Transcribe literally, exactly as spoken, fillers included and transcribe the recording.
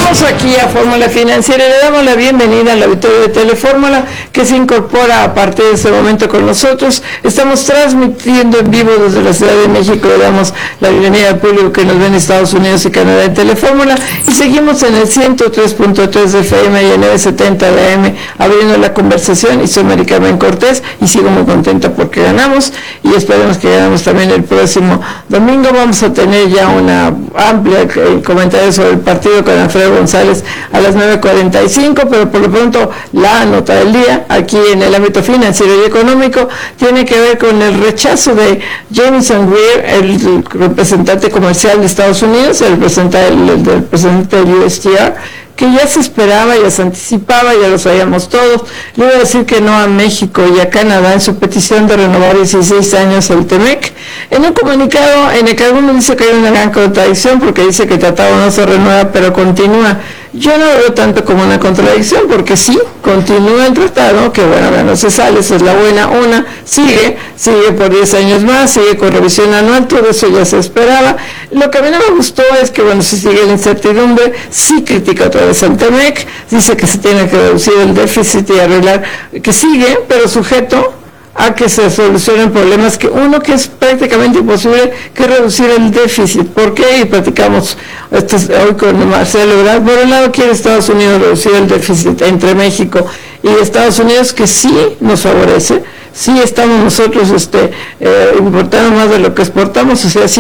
Regresamos aquí a Fórmula Financiera y le damos la bienvenida al auditorio de Telefórmula que se incorpora a partir de este momento con nosotros. Estamos transmitiendo en vivo desde la Ciudad de México. Le damos la bienvenida al público que nos ve en Estados Unidos y Canadá en Telefórmula, y seguimos en el ciento tres punto tres de F M y en novecientos setenta de A M abriendo la conversación. Y soy Mari Carmen Cortés y sigo muy contenta porque ganamos, y esperemos que ganamos también el próximo domingo. Vamos a tener ya una amplia eh, comentario sobre el partido con Alfredo González a las nueve cuarenta y cinco, pero por lo pronto la nota del día aquí en el ámbito financiero y económico tiene que ver con el rechazo de Jamieson Greer, el representante comercial de Estados Unidos, el representante, el, el, el representante del U S T R, que ya se esperaba, ya se anticipaba, ya lo sabíamos todos. Le iba a decir que no a México y a Canadá en su petición de renovar dieciséis años el TEMEC. En un comunicado en el que algunos dicen que hay una gran contradicción porque dice que el tratado no se renueva pero continúa. Yo no lo veo tanto como una contradicción, porque sí, continúa el tratado, que bueno, no se sale, esa es la buena. Una, sigue, sigue por diez años más, sigue con revisión anual, todo eso ya se esperaba. Lo que a mí no me gustó es que, bueno, si sigue la incertidumbre, sí critica otra vez al TEMEC, dice que se tiene que reducir el déficit y arreglar, que sigue, pero sujeto a que se solucionen problemas, que uno que es prácticamente imposible, que es reducir el déficit. ¿Por qué? Y platicamos esto hoy con Marcelo Ebrard. Por un lado quiere Estados Unidos reducir el déficit entre México y Estados Unidos, que sí nos favorece, sí estamos nosotros este, eh, importando más de lo que exportamos, o sea, sí